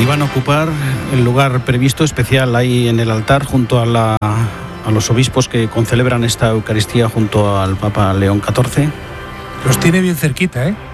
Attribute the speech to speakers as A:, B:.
A: Y van a ocupar el lugar previsto especial ahí en el altar junto a los obispos que concelebran esta Eucaristía junto al Papa León XIV.
B: Los tiene bien cerquita, ¿eh?